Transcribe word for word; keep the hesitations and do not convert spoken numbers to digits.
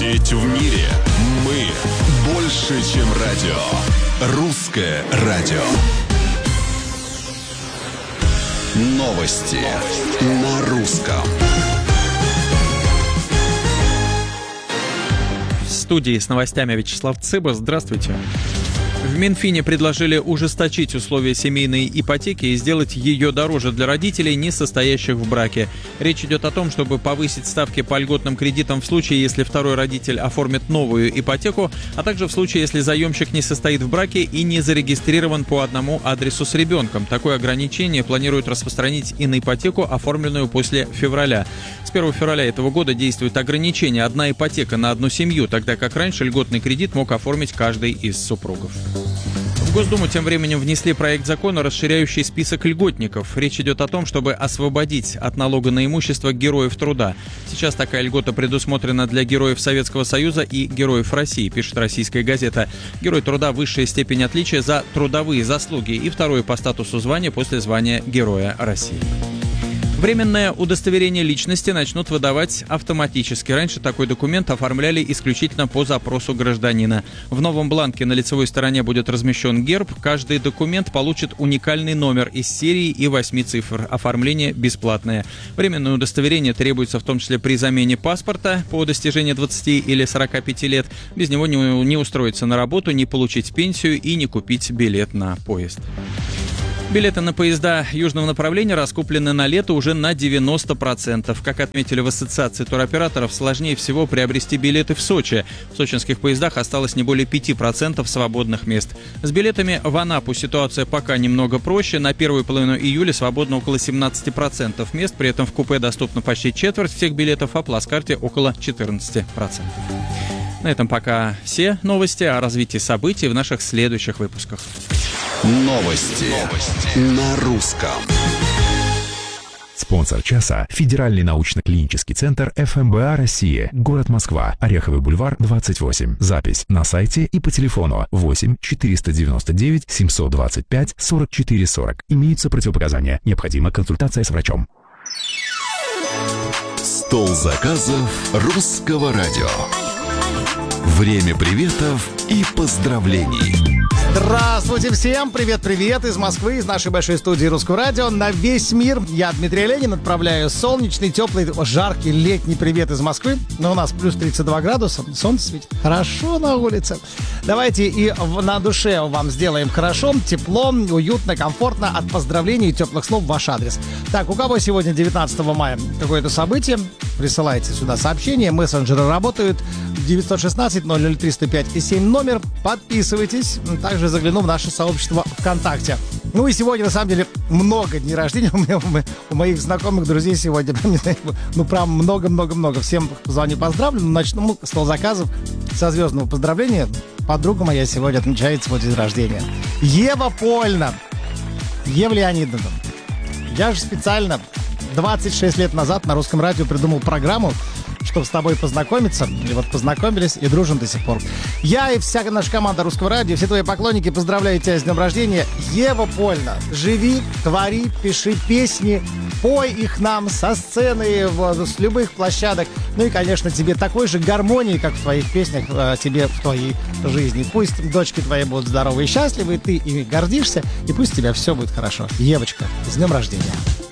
Сеть в мире. Мы больше, чем радио. Русское радио. Новости на русском. В студии с новостями Вячеслав Цыба. Здравствуйте. В Минфине предложили ужесточить условия семейной ипотеки и сделать ее дороже для родителей, не состоящих в браке. Речь идет о том, чтобы повысить ставки по льготным кредитам в случае, если второй родитель оформит новую ипотеку, а также в случае, если заемщик не состоит в браке и не зарегистрирован по одному адресу с ребенком. Такое ограничение планируют распространить и на ипотеку, оформленную после февраля. С первого февраля этого года действует ограничение: одна ипотека на одну семью, тогда как раньше льготный кредит мог оформить каждый из супругов. В Госдуму тем временем внесли проект закона, расширяющий список льготников. Речь идет о том, чтобы освободить от налога на имущество героев труда. Сейчас такая льгота предусмотрена для героев Советского Союза и героев России, пишет «Российская газета». Герой труда – высшая степень отличия за трудовые заслуги и второе по статусу звания после звания Героя России. Временное удостоверение личности начнут выдавать автоматически. Раньше такой документ оформляли исключительно по запросу гражданина. В новом бланке на лицевой стороне будет размещен герб. Каждый документ получит уникальный номер из серии и восьми цифр. Оформление бесплатное. Временное удостоверение требуется в том числе при замене паспорта по достижении двадцати или сорока пяти лет. Без него не, не устроиться на работу, не получить пенсию и не купить билет на поезд. Билеты на поезда южного направления раскуплены на лето уже на девяносто процентов. Как отметили в Ассоциации туроператоров, сложнее всего приобрести билеты в Сочи. В сочинских поездах осталось не более пяти процентов свободных мест. С билетами в Анапу ситуация пока немного проще. На первую половину июля свободно около семнадцати процентов мест. При этом в купе доступно почти четверть всех билетов, а в плацкарте около четырнадцати процентов. На этом пока все новости. О развитии событий в наших следующих выпусках. Новости, Новости. На русском. Спонсор часа – Федеральный научно-клинический центр эф эм бэ а Россия, город Москва, Ореховый бульвар, двадцать восемь. Запись на сайте и по телефону восемь четыреста девяносто девять семьсот двадцать пять сорок четыре сорок. Имеются противопоказания. Необходима консультация с врачом. Стол заказов русского радио. Время приветов и поздравлений. Здравствуйте всем! Привет-привет из Москвы, из нашей большой студии Русского радио на весь мир. Я, Дмитрий Ленин, отправляю солнечный, теплый, жаркий летний привет из Москвы. Но у нас плюс тридцать два градуса, солнце светит. Хорошо на улице. Давайте и на душе вам сделаем хорошо, тепло, уютно, комфортно от поздравлений и теплых слов в ваш адрес. Так, у кого сегодня девятнадцатого мая какое-то событие, присылайте сюда сообщение, мессенджеры работают. девятьсот шестнадцать ноль ноль триста пять и семь номер. Подписывайтесь. Также загляну в наше сообщество ВКонтакте. Ну и сегодня, на самом деле, много дней рождения у, меня, у моих знакомых, друзей сегодня. Ну, прям много-много-много. Всем позвоню, поздравлю. Начну стол заказов со звездного поздравления. Подруга моя сегодня отмечает свой день рождения. Ева Польна. Ева Леонидовна. Я же специально двадцать шесть лет назад на Русском радио придумал программу, чтобы с тобой познакомиться. И вот познакомились и дружим до сих пор. Я и вся наша команда Русского радио, все твои поклонники поздравляю тебя с днем рождения. Ева Польна, живи, твори, пиши песни, пой их нам со сцены, с любых площадок. Ну и, конечно, тебе такой же гармонии, как в твоих песнях, тебе в твоей жизни. Пусть дочки твои будут здоровы и счастливы, ты ими гордишься, и пусть у тебя все будет хорошо. Евочка, с днем рождения.